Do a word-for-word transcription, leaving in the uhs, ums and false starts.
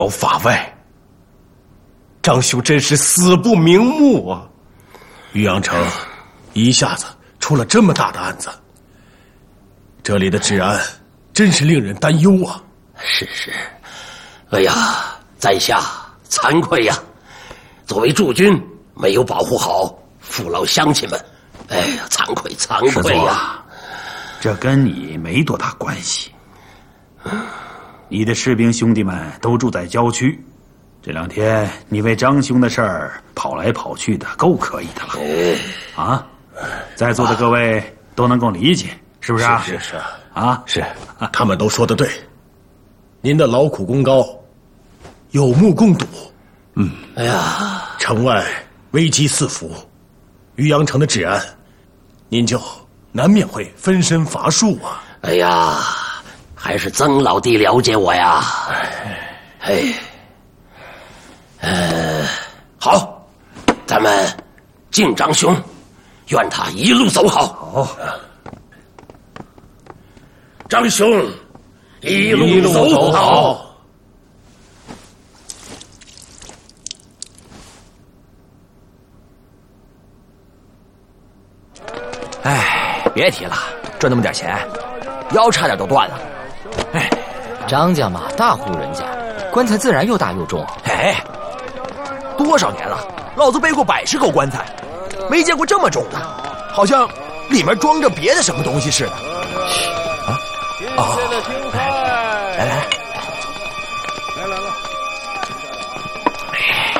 哦，法外，张兄真是死不瞑目啊！渔阳城一下子出了这么大的案子，这里的治安真是令人担忧啊！ 是是，哎呀，在下惭愧呀！作为驻军，没有保护好父老乡亲们，哎呀，惭愧惭愧呀！ 这跟你没多大关系。你的士兵兄弟们都住在郊区，这两天你为张兄的事儿跑来跑去的，够可以的了。啊，在座的各位都能够理解，是不是啊？ 是是是啊， 是，他们都说得对。您的劳苦功高，有目共睹。嗯， 哎呀， 城外危机四伏，渔阳城的治安，您就难免会分身乏术啊！ 哎呀，还是曾老弟了解我呀！哎，呃，好，咱们敬张兄，愿他一路走好。 好， 张兄，一路一路走走好。 哎，别提了，赚那么点钱，腰差点都断了。哎， 张家嘛，大户人家，棺材自然又大又重。 哎，多少年了，老子背过百十口棺材，没见过这么重的，好像里面装着别的什么东西似的。啊啊！